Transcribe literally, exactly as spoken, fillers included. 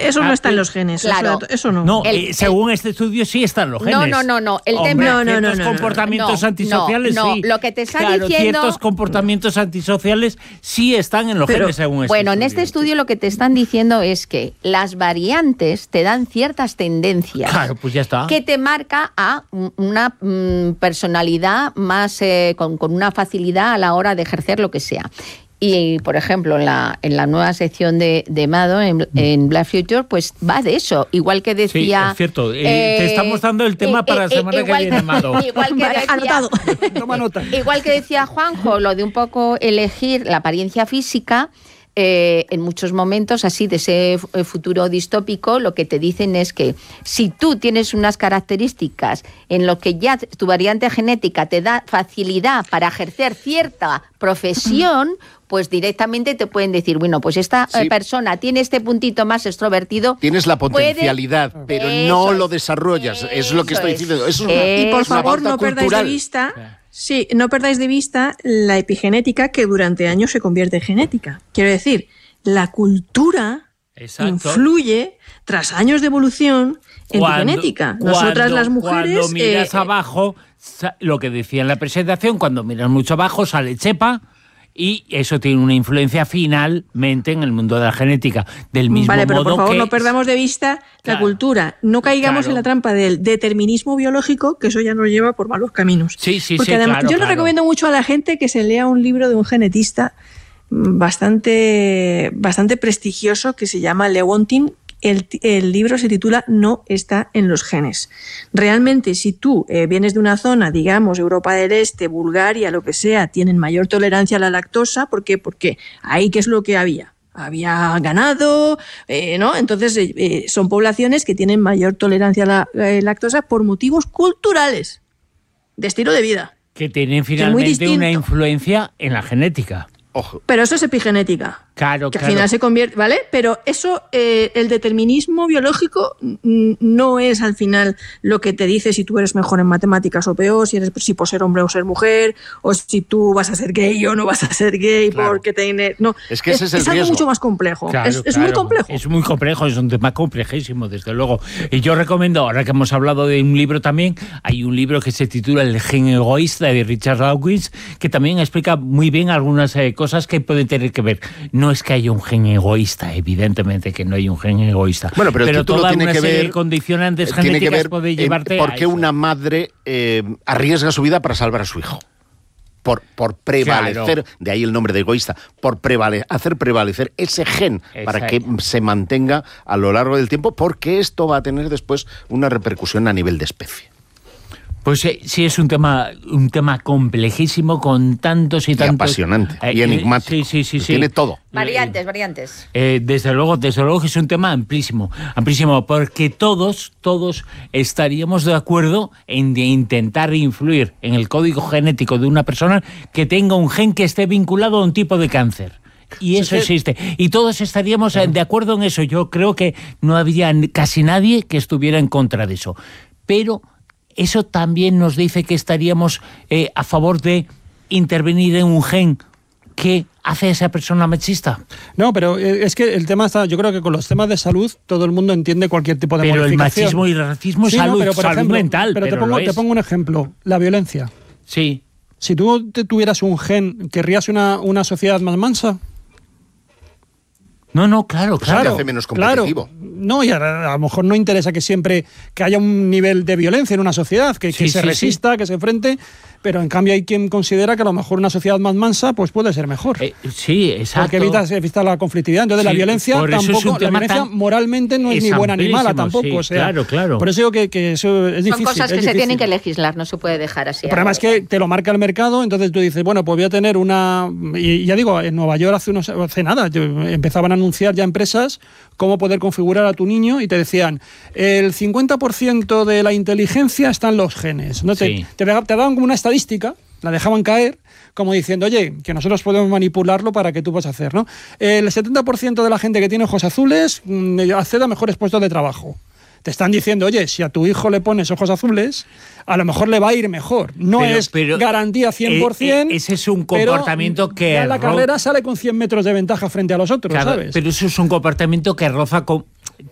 Eso no está en los genes. Claro. Eso, eso no. No, El- eh, según este estudio sí están los genes. No, no, no, no. El Hombre, tema... No, no, no, ciertos no, no, no. comportamientos No, antisociales no, no. sí. Lo que te está claro, diciendo- ciertos comportamientos antisociales sí están en los Pero, genes según este Bueno, estudio. en este estudio lo que te están diciendo es que las variantes te dan ciertas tendencias. Claro, pues ya está. Que te marca a una mm, personalidad más eh, con, con una facilidad a la hora de ejercer lo que sea. Y, por ejemplo, en la, en la nueva sección de, de Mado, en, en Black Future, pues va de eso. Igual que decía... Sí, es cierto. Eh, eh, te estamos dando el tema eh, para la eh, semana igual, que viene, Mado. Igual que Vale, decía, anotado. Toma nota. Igual que decía Juanjo, lo de un poco elegir la apariencia física, eh, en muchos momentos así de ese f- futuro distópico, lo que te dicen es que si tú tienes unas características en lo que ya tu variante genética te da facilidad para ejercer cierta profesión, pues directamente te pueden decir, bueno, pues esta Sí. eh, persona tiene este puntito más extrovertido. Tienes la puede- potencialidad, pero Eso no es. lo desarrollas. Es lo que Eso estoy es. diciendo. Eso es una, Eh, Y por es una favor, pauta no perdáis de cultural. vista, sí, no perdáis de vista la epigenética que durante años se convierte en genética. Quiero decir, la cultura Exacto. influye tras años de evolución en tu Cuando- genética. Nosotras cuando- las mujeres, Cuando miras eh, abajo, sa- lo que decía en la presentación, cuando miras mucho abajo sale chepa y eso tiene una influencia finalmente en el mundo de la genética. Del mismo Vale, pero modo por favor que... no perdamos de vista Claro. la cultura. No caigamos Claro. en la trampa del determinismo biológico, que eso ya nos lleva por malos caminos. Sí, sí, Porque sí, además, claro, yo le claro. recomiendo mucho a la gente que se lea un libro de un genetista mm, bastante, bastante prestigioso que se llama Lewontin. El, ti- el libro se titula No está en los genes. Realmente, si tú eh, vienes de una zona, digamos, Europa del Este, Bulgaria, lo que sea, tienen mayor tolerancia a la lactosa. ¿Por qué? Porque ahí, ¿qué es lo que había? Había ganado, eh, ¿no? Entonces, eh, eh, son poblaciones que tienen mayor tolerancia a la eh, lactosa por motivos culturales, de estilo de vida. que tienen es muy finalmente distinto. una influencia en la genética. Ojo. Pero eso es epigenética. Claro, Que al claro. final se convierte, ¿vale? Pero eso, eh, el determinismo biológico mm, no es al final lo que te dice si tú eres mejor en matemáticas o peor, si eres si por ser hombre o ser mujer, o si tú vas a ser gay o no vas a ser gay Claro. porque tiene... No, Es que ese es el algo riesgo. mucho más complejo. Claro, es es claro. muy complejo. Es muy complejo, es un tema complejísimo, desde luego. Y yo recomiendo, ahora que hemos hablado de un libro también, hay un libro que se titula El gen egoísta de Richard Dawkins, que también explica muy bien algunas eh, cosas que pueden tener que ver. No es que haya un gen egoísta, evidentemente que no hay un gen egoísta. Bueno, pero el título toda tiene una que serie ver- de condicionantes Tiene que genéticas ver puede en llevarte por a qué eso. una madre eh, arriesga su vida para salvar a su hijo. Por, por prevalecer, Claro. de ahí el nombre de egoísta, por prevale, hacer prevalecer ese gen para que Exacto. se mantenga a lo largo del tiempo, porque esto va a tener después una repercusión a nivel de especie. Pues eh, sí, es un tema un tema complejísimo con tantos y Y tantos... apasionante, Eh, y eh, enigmático. Sí, sí, sí. Pues sí. tiene todo. Variantes, variantes. Eh, desde luego, desde luego que es un tema amplísimo, amplísimo, porque todos, todos estaríamos de acuerdo en de intentar influir en el código genético de una persona que tenga un gen que esté vinculado a un tipo de cáncer. Y eso existe. Y todos estaríamos eh, de acuerdo en eso. Yo creo que no habría n- casi nadie que estuviera en contra de eso. Pero eso también nos dice que estaríamos eh, a favor de intervenir en un gen que hace a esa persona machista. No, pero eh, es que el tema está, yo creo que con los temas de salud todo el mundo entiende cualquier tipo de Pero el modificación. machismo y el racismo es Sí, no, salud, pero, por salud ejemplo, mental. Pero, Pero, te, pongo, lo te es. pongo un ejemplo, la violencia. Sí. Si tú te tuvieras un gen, ¿querrías una, una sociedad más mansa? No, no, claro, Pues te claro. hace menos competitivo. No, y a, a lo mejor no interesa que siempre que haya un nivel de violencia en una sociedad, que, Sí, que se sí, resista, que se enfrente, pero en cambio hay quien considera que a lo mejor una sociedad más mansa pues puede ser mejor. Eh, sí, exacto. Porque evitas, evitas la conflictividad. Entonces Sí, la violencia por eso es tampoco, un la tema violencia tan- moralmente no es, es ni buena ni mala amplísimo, tampoco. sí, o sea, claro, claro. Por eso digo que, que eso es difícil. Son cosas es que se difícil. tienen que legislar, no se puede dejar así. El problema es que te lo marca el mercado, entonces tú dices, bueno, pues voy a tener una... Y ya digo, en Nueva York hace, unos, hace nada, yo- empezaban a anunciar ya empresas cómo poder configurar a tu niño y te decían, el cincuenta por ciento de la inteligencia está en los genes. ¿No? Sí. Te, te, te daban como una estadística, la dejaban caer, como diciendo, oye, que nosotros podemos manipularlo para que tú puedas hacer, ¿no? El setenta por ciento de la gente que tiene ojos azules mm, accede a mejores puestos de trabajo. Te están diciendo, oye, si a tu hijo le pones ojos azules, a lo mejor le va a ir mejor. No Pero- es pero, garantía cien por ciento. eh, eh, ese es un pero comportamiento que ya la ro- carrera sale con cien metros de ventaja frente a los otros, Claro, ¿sabes? pero eso es un comportamiento que roza con